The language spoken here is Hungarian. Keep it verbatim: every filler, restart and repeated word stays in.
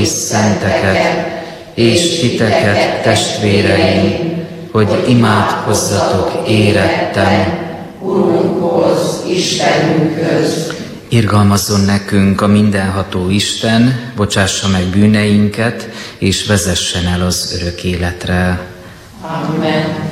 és szenteket, és titeket, testvéreim, hogy imádkozzatok érettem Urunkhoz, Istenünkhöz. Irgalmazzon nekünk a mindenható Isten, bocsássa meg bűneinket, és vezessen el az örök életre. Amen.